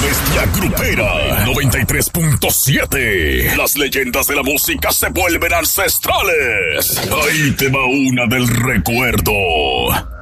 bestia grupera 93.7. Las leyendas de la música se vuelven ancestrales. Ahí te va una del recuerdo.